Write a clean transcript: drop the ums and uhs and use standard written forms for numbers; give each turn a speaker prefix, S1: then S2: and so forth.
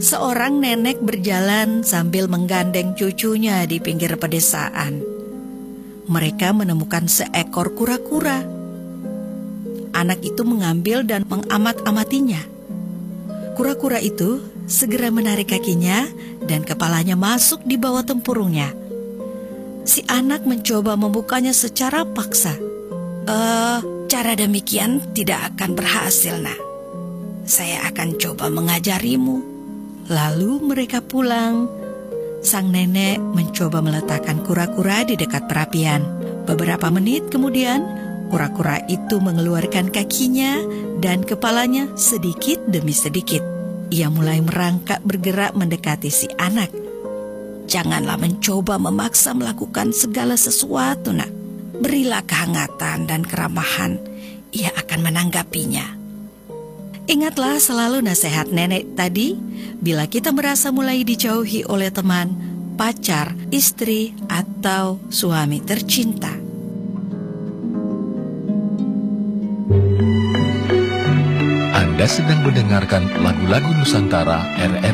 S1: Seorang nenek berjalan sambil menggandeng cucunya di pinggir pedesaan. Mereka menemukan seekor kura-kura. Anak itu mengambil dan mengamat-amatinya. Kura-kura itu segera menarik kakinya dan kepalanya masuk di bawah tempurungnya. Si anak mencoba membukanya secara paksa. Cara demikian tidak akan berhasil, nak. Saya akan coba mengajarimu. Lalu mereka pulang. Sang nenek mencoba meletakkan kura-kura di dekat perapian. Beberapa menit kemudian, kura-kura itu mengeluarkan kakinya dan kepalanya sedikit demi sedikit. Ia mulai merangkak bergerak mendekati si anak. Janganlah mencoba memaksa melakukan segala sesuatu, nak. Berilah kehangatan dan keramahan, ia akan menanggapinya. Ingatlah selalu nasihat nenek tadi, bila kita merasa mulai dijauhi oleh teman, pacar, istri, atau suami tercinta.
S2: Anda sedang mendengarkan lagu-lagu Nusantara RRI.